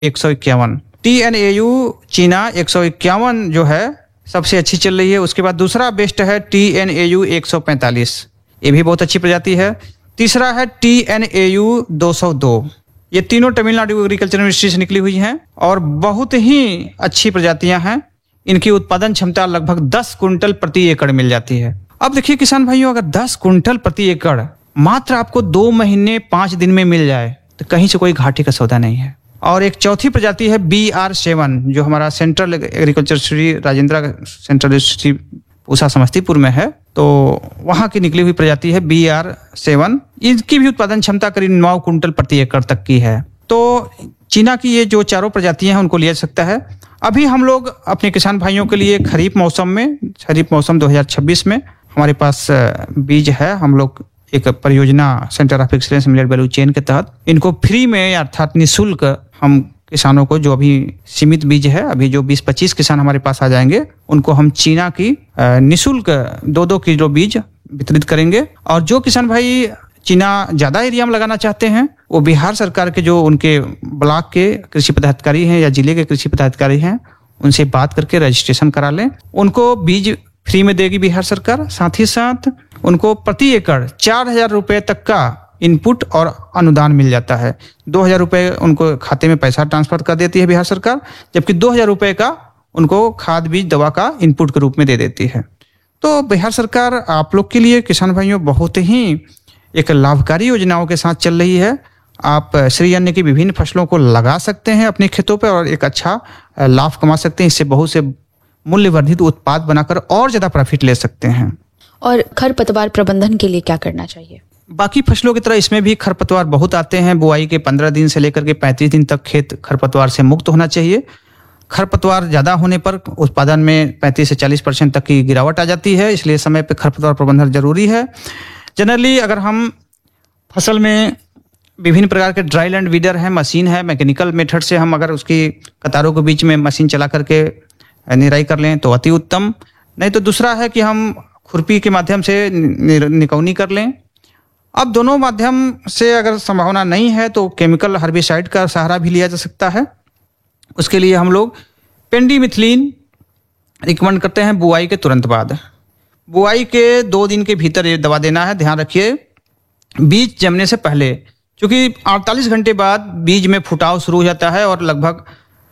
151, TNAU चीना 151 जो है सबसे अच्छी चल रही है। उसके बाद दूसरा बेस्ट है TNAU 145, ये भी बहुत अच्छी प्रजाति है। तीसरा है TNAU 202। ये तीनों तमिलनाडु एग्रीकल्चर यूनिवर्सिटी से निकली हुई हैं और बहुत ही अच्छी प्रजातियां हैं। इनकी उत्पादन क्षमता लगभग 10 कुंटल प्रति एकड़ मिल जाती है। अब देखिए किसान भाइयों, अगर 10 कुंटल प्रति एकड़ मात्र आपको 2 महीने 5 दिन में मिल जाए तो कहीं से कोई घाटे का सौदा नहीं है। और एक चौथी प्रजाति है BR7 जो हमारा central agriculture Shri Rajendra central university Pusa Samastipur में है, तो वहां की निकली हुई प्रजाति है BR7। इनकी भी उत्पादन क्षमता करीब 9 कुंटल प्रति एकड़ तक की है। तो चीना की ये जो चारों प्रजातियां हैं उनको लिया जा सकता है। अभी हम लोग अपने किसान भाइयों के लिए खरीफ मौसम 2026 में हमारे पास बीज है। हम लोग एक परियोजना centre of excellence millet value chain के तहत इनको फ्री में अर्थात निःशुल्क हम किसानों को, जो अभी सीमित बीज है, अभी जो 20-25 किसान हमारे पास आ जाएंगे उनको हम चीना की निःशुल्क 2-2 किलो बीज वितरित करेंगे। और जो किसान भाई चीना ज्यादा एरिया में लगाना चाहते हैं वो बिहार सरकार के जो उनके ब्लॉक के कृषि पदाधिकारी हैं या जिले के कृषि पदाधिकारी हैं उनसे बात करके रजिस्ट्रेशन करा लें। उनको बीज फ्री में देगी बिहार सरकार। साथ ही साथ उनको प्रति एकड़ 4,000 रुपए तक का इनपुट और अनुदान मिल जाता है। 2,000 रुपए उनको खाते में पैसा ट्रांसफर कर देती है बिहार सरकार, जबकि 2,000 रुपए का उनको खाद बीज दवा का इनपुट के रूप में दे देती है। तो बिहार सरकार आप लोग के लिए किसान भाइयों बहुत ही एक लाभकारी योजनाओं के साथ चल रही है। आप श्री अन्न की विभिन्न फसलों को लगा सकते हैं अपने खेतों पर और एक अच्छा लाभ कमा सकते हैं। इससे बहुत से मूल्यवर्धित उत्पाद बनाकर और ज्यादा प्रॉफिट ले सकते हैं। और खरपतवार प्रबंधन के लिए क्या करना चाहिए? बाकी फसलों की तरह इसमें भी खरपतवार बहुत आते हैं। बुआई के 15 दिन से लेकर के 35 दिन तक खेत खरपतवार से मुक्त होना चाहिए। खरपतवार ज्यादा होने पर उत्पादन में 35 से 40% तक की गिरावट आ जाती है, इसलिए समय पर खरपतवार प्रबंधन जरूरी है। जनरली अगर हम फसल में विभिन्न प्रकार के ड्राई लैंड वीडर है, मशीन है, मैकेनिकल मेथड से हम अगर उसकी कतारों के बीच में मशीन चला करके निराई कर लें तो अति उत्तम। नहीं तो दूसरा है कि हम खुरपी के माध्यम से निकौनी कर लें। अब दोनों माध्यम से अगर संभावना नहीं है तो केमिकल हर्बिसाइड का सहारा भी लिया जा सकता है। उसके लिए हम लोग पेंडीमिथलिन रिकमेंड करते हैं बुआई के तुरंत बाद। बुआई के 2 दिन के भीतर ये दवा देना है। ध्यान रखिए बीज जमने से पहले, क्योंकि 48 घंटे बाद बीज में फुटाव शुरू हो जाता है और लगभग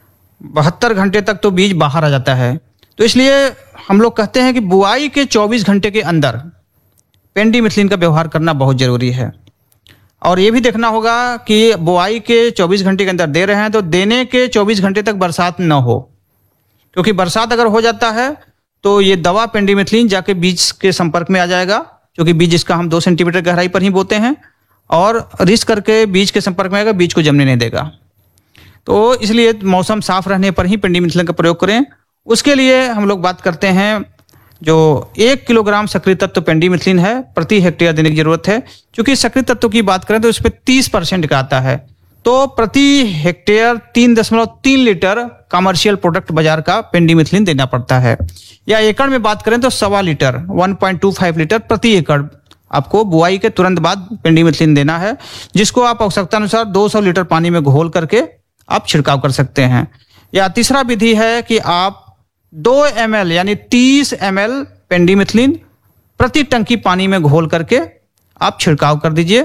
72 घंटे तक तो बीज बाहर आ जाता है। तो इसलिए हम लोग कहते हैं कि बुआई के 24 घंटे के अंदर पेंडीमिथलिन का व्यवहार करना बहुत जरूरी है। और ये भी देखना होगा कि बुआई के 24 घंटे के अंदर दे रहे हैं तो देने के 24 घंटे तक बरसात न हो, क्योंकि बरसात अगर हो जाता है तो ये दवा पेंडीमिथलिन जाके बीज के संपर्क में आ जाएगा, क्योंकि बीज इसका हम 2 सेंटीमीटर गहराई पर ही बोते हैं और रिस्क करके बीज के संपर्क में आएगा, बीज को जमने नहीं देगा। तो इसलिए मौसम साफ रहने पर ही पेंडीमिथलिन का प्रयोग करें। उसके लिए हम लोग बात करते हैं जो 1 किलोग्राम सक्रिय तत्व पेंडीमिथलिन है प्रति हेक्टेयर देने की जरूरत है। क्योंकि सक्रिय तत्व की बात करें तो इस पर 30% का आता है, तो प्रति हेक्टेयर 3.3 लीटर कमर्शियल प्रोडक्ट बाजार का पेंडीमिथलिन देना पड़ता है। या एकड़ में बात करें तो 1.25 लीटर 1.25 लीटर प्रति एकड़ आपको बुआई के तुरंत बाद पेंडीमिथलिन देना है, जिसको आप आवश्यकता अनुसार 200 लीटर पानी में घोल करके आप छिड़काव कर सकते हैं। या तीसरा विधि है कि आप 2 ml यानी 30 ml पेंडीमिथलिन प्रति टंकी पानी में घोल करके आप छिड़काव कर दीजिए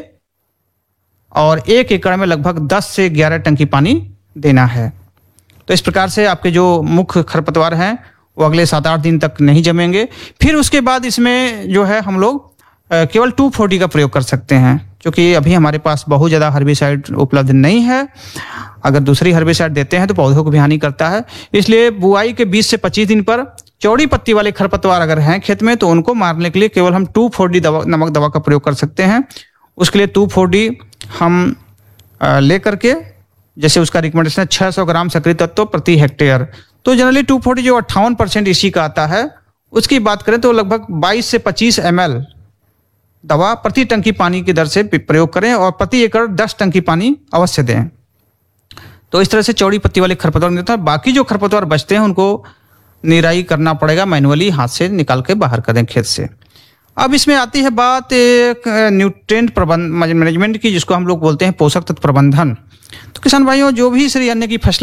और 1 एकड़ में लगभग 10 से 11 टंकी पानी देना है। तो इस प्रकार से आपके जो मुख्य खरपतवार हैं वो अगले 7-8 दिन तक नहीं जमेंगे। फिर उसके बाद इसमें जो है हम लोग केवल 2,4-D का प्रयोग कर सकते हैं, क्योंकि अभी हमारे पास बहुत ज़्यादा हर्बिसाइड उपलब्ध नहीं है। अगर दूसरी हर्बिसाइड देते हैं तो पौधों को भी हानि करता है। इसलिए बुआई के 20 से 25 दिन पर चौड़ी पत्ती वाले खरपतवार अगर हैं खेत में तो उनको मारने के लिए केवल हम 2,4-D नमक दवा का प्रयोग कर सकते हैं। उसके लिए 2,4-D हम ले करके, जैसे उसका रिकमेंडेशन है 600 ग्राम सक्रिय तत्व प्रति हेक्टेयर, तो जनरली 2,4-D जो 58% इसी का आता है, उसकी बात करें तो लगभग 22 से 25 ml दवा प्रति टंकी पानी की दर से प्रयोग करें और प्रति एकड़ 10 टंकी पानी अवश्य दें। तो इस तरह से चौड़ी पत्ती वाले खरपतवार देता है। बाकी जो खरपतवार बचते हैं उनको निराई करना पड़ेगा, मैनुअली हाथ से निकाल के बाहर कर दें खेत से। अब इसमें आती है बात एक न्यूट्रिएंट मैनेजमेंट की, जिसको हम लोग बोलते हैं पोषक तत्व प्रबंधन। तो किसान भाइयों, जो भी श्री अन्न की फसलें